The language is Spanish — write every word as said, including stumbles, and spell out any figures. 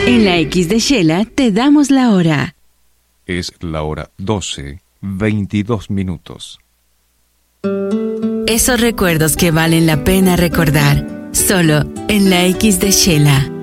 En la X de Shela te damos la hora. Es la hora doce, veintidós minutos. Esos recuerdos que valen la pena recordar, solo en la X de Shela.